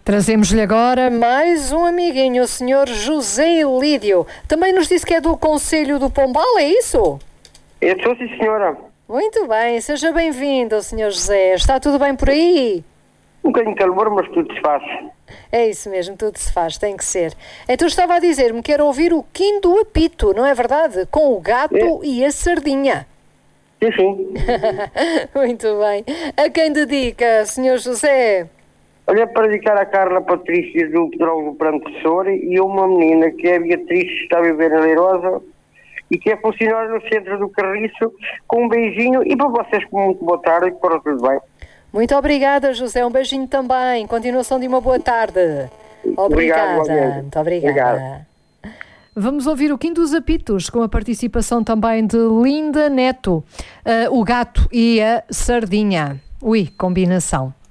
Trazemos-lhe agora mais um amiguinho, o Sr. José Elídio. Também nos disse que é do Conselho do Pombal, é isso? Eu sou, sim, senhora. Muito bem, seja bem-vindo, Sr. José. Está tudo bem por aí? Um bocadinho de calor, mas tudo se faz. É isso mesmo, tudo se faz, tem que ser. Então estava a dizer-me que era ouvir o Kim do Apito, não é verdade? Com o gato e a sardinha. Sim, sim. Muito bem. A quem dedica, Sr. José? Olha, para dedicar a Carla Patrícia do Pedrógão Pranto Tesouro e uma menina que é a Beatriz, que está a viver na Leirosa e que é funcionária no centro do Carriço, com um beijinho e para vocês com muito boa tarde e que corra tudo bem. Muito obrigada, José. Um beijinho também. Continuação de uma boa tarde. Obrigada. Obrigado, muito obrigada. Obrigado. Vamos ouvir o Kim dos Apitos, com a participação também de Linda Neto, o gato e a sardinha. Ui, combinação.